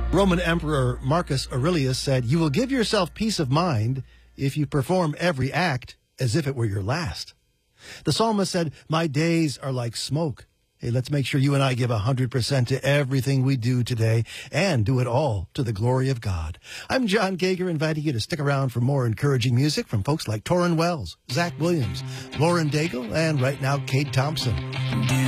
Roman Emperor Marcus Aurelius said, "You will give yourself peace of mind if you perform every act as if it were your last." The psalmist said, "My days are like smoke." Hey, let's make sure you and I give 100% to everything we do today and do it all to the glory of God. I'm John Gager, inviting you to stick around for more encouraging music from folks like Torrin Wells, Zach Williams, Lauren Daigle, and right now, Kate Thompson.